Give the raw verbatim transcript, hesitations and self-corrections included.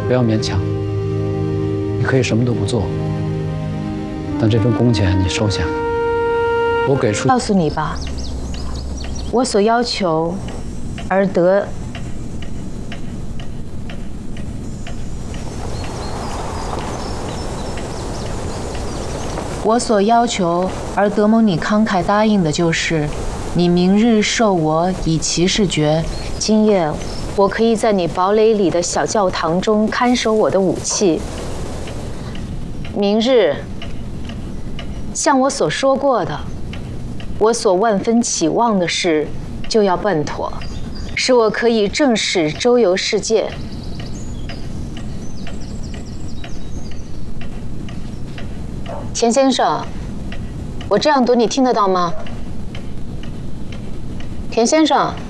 不要勉强。你可以什么都不做，但这份工钱你收下。我给出。 告诉你吧，我所要求而得。 我所要求而德蒙你慷慨答应的就是，你明日授我以骑士爵。今夜，我可以在你堡垒里的小教堂中看守我的武器。明日，像我所说过的，我所万分期望的事就要办妥，使我可以正式周游世界。 田先生，我这样读你听得到吗？田先生。